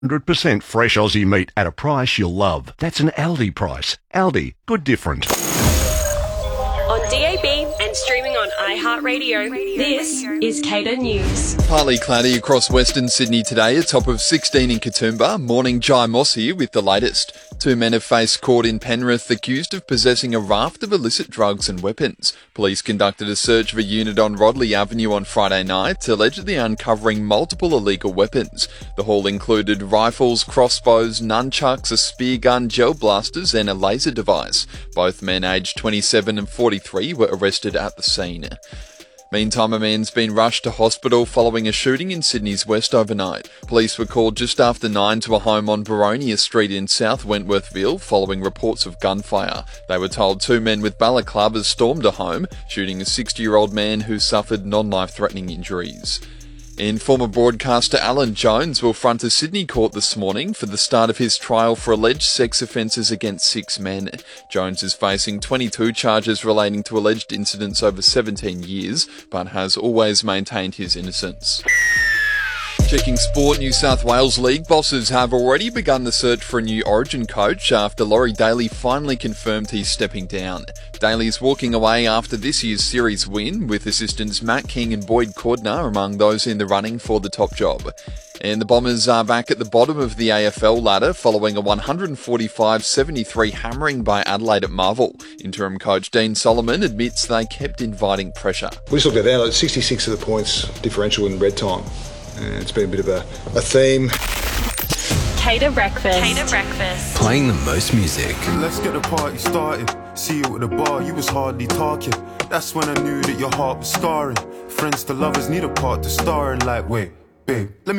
100% fresh Aussie meat at a price you'll love. That's an Aldi price. Aldi, good different. On DAB and streaming on iHeartRadio, this is Cater News. Partly cloudy across Western Sydney today, a top of 16 in Katoomba. Morning, Jai Moss here with the latest. 2 men have faced court in Penrith accused of possessing a raft of illicit drugs and weapons. Police conducted a search of a unit on Rodley Avenue on Friday night, allegedly uncovering multiple illegal weapons. The haul included rifles, crossbows, nunchucks, a spear gun, gel blasters and a laser device. Both men aged 27 and 43 were arrested at the scene. Meantime, a man's been rushed to hospital following a shooting in Sydney's west overnight. Police were called just after 9 to a home on Baronia Street in South Wentworthville following reports of gunfire. They were told 2 men with balaclavas stormed a home, shooting a 60-year-old man who suffered non-life-threatening injuries. And former broadcaster Alan Jones will front a Sydney court this morning for the start of his trial for alleged sex offences against 6 men. Jones is facing 22 charges relating to alleged incidents over 17 years, but has always maintained his innocence. Checking sport, New South Wales League bosses have already begun the search for a new Origin coach after Laurie Daly finally confirmed he's stepping down. Daly's walking away after this year's series win, with assistants Matt King and Boyd Cordner among those in the running for the top job. And the Bombers are back at the bottom of the AFL ladder following a 145-73 hammering by Adelaide at Marvel. Interim coach Dean Solomon admits they kept inviting pressure. We just looked at that, 66 of the points differential in red time. And it's been a bit of a theme. Cater Breakfast. Playing the most music. Let's get the party started. See you at the bar, you was hardly talking. That's when I knew that your heart was scarring. Friends to lovers need a part to star in. Like, wait, babe, let me